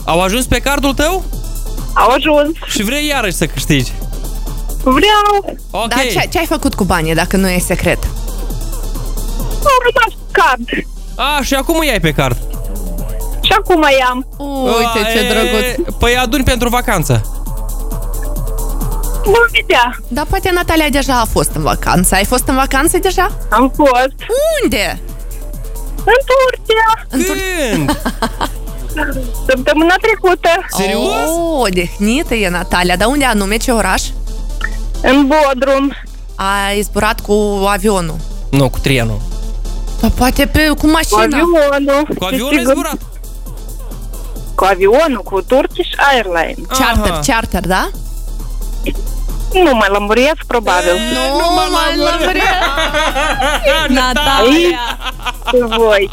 Au ajuns pe cardul tău? Au ajuns. Și vrei iarăși să câștigi? Vreau. Ok. Dar ce ai făcut cu banii, dacă nu e secret? Au rămas card. Și acum îi ai pe card. Și acum mai am. Uite ce drăguț. Păi aduni pentru vacanță. Vom vedea. Dar poate Natalia deja a fost în vacanță. Ai fost în vacanță deja? Am fost. Unde? În Turcia. Când? Săptămâna trecută. Serios? Odihnită e Natalia. Dar unde anume? Ce oraș? În Bodrum. Ai zburat cu avionul? Nu, cu trenul. Dar poate cu Cu mașina. avionul. Cu avionul ai zburat? Cu avionul, cu Turkish Airlines. Charter, da? Nu mă lămuriesc, probabil. Nu mai lămuresc. Natalia. Și voi.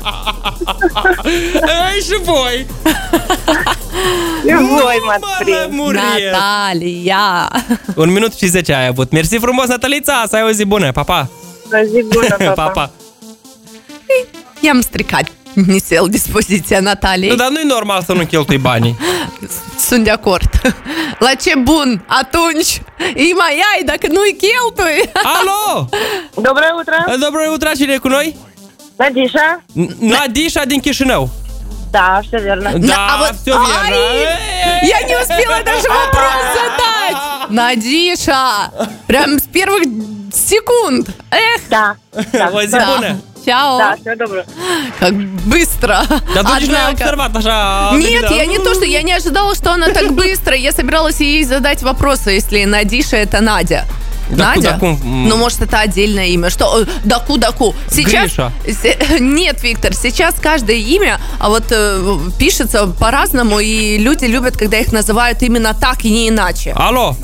Ei, și voi. Și voi m-ați prins. Natalia. 1 minut și 10 ai avut. Mersi frumos, Natalița, să ai o zi bună. Pa, pa. O zi bună, Pa, papa. pa. I-am stricat nisel dispoziția Nataliei. Dar nu-i normal să nu cheltui banii. Sunt de acord. La ce bun atunci îi mai ai dacă nu-i cheltui? Alo! Доброе утро. Доброе утро, cine e cu noi? Надиша. Nadișa din Chișinău. Да, все верно. Da, все верно. Я не успела даже вопрос задать. Надиша, прям с первых секунд. Эх, Да. O zi bună. Чао. Да, всего доброго. Как быстро. Dar tu nici nu ai Однако. observat așa. Нет, я не то, что я не ожидала, что она так быстро. Я собиралась ей задать вопросы, если Надиша это Надя. Надя? Даку. Ну, может, это отдельное имя. Что? Даку. Сейчас... Гриша. Нет, Виктор, сейчас каждое имя пишется по-разному, и люди любят, когда их называют именно так и не иначе. Alo!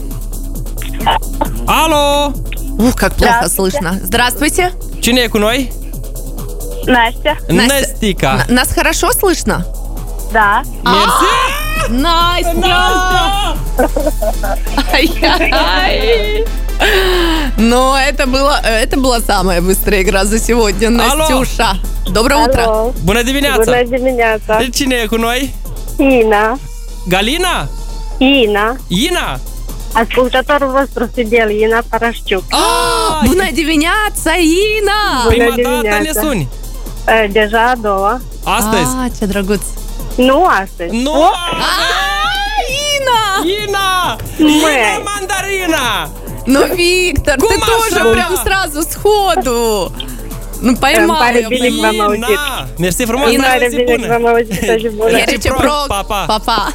Alo! Ух, как плохо Здравствуйте. слышно. Здравствуйте. Cine e cu noi? Настя. Nestica. Нас хорошо слышно? Да. Mersi! Настя! Ай-яй. Но это была самая быстрая игра за сегодня, Настюша. Доброе утро. Алло. Bună dimineața! Bună dimineața. Cine e cu noi? Ina. Galina? Ina. Ina? Ascultătorul vostru fidel, Ina Parașciuc. Bună dimineața, Ina! Prima Bună dată ne dimineața. suni. Deja a doua. Astăzi? Ce drăguț. Nu astăzi. Nu! Ина! Ina! Măi. Ina Mandarina! Ну, Виктор, ты Cum тоже așa? прям сразу сходу. Ну, поймал Îmi pare я. bine că v-am auzit. Ina! Mersi frumos, Îmi să ai pare o zi bine că bună. v-am auzit o zi bună. Я речепрок. Pa. Папа.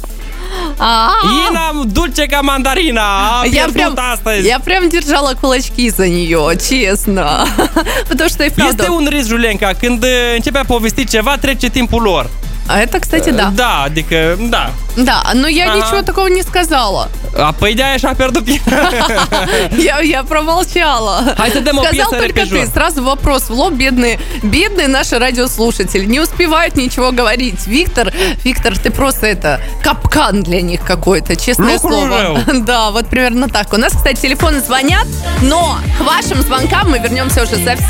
Ina, dulce ca mandarina! A pierdut astăzi! Я прям держала кулачки за нее, честно. Потому что и правда. Este un risc, Julenca, când începe a povesti ceva, trece timpul lor. А это, кстати, да. Da, adică, da. Да, но я Ага. ничего такого не сказала. Păi de-aia și-a pierdut. Я промолчала. Hai să dăm o Сказал piesă только repejor. ты. Сразу вопрос в лоб. Бедные наши радиослушатели. Не успевают ничего говорить. Виктор, ты просто капкан для них какой-то, честное слово. Да, вот примерно так. У нас, кстати, телефоны звонят, но к вашим звонкам мы вернемся уже совсем